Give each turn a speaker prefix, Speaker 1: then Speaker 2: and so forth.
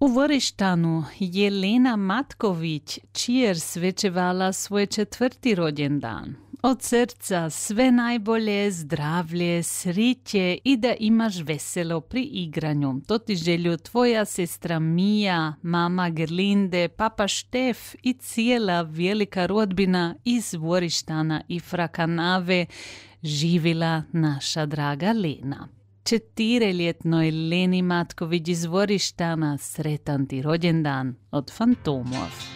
Speaker 1: U Vorištanu je Lena Matković Cheers večevala svoj 4. rođendan. Od srca sve najbolje, zdravlje, sriće i da imaš veselo pri igranju. To ti želju tvoja sestra Mija, mama Gerlinde, papa Štef i cijela velika rodbina iz Vorištana i Frakanave. Živila naša draga Lena. 4-ljetnoj Leni Matković iz Vorištana sretan ti rođendan od Fantomov.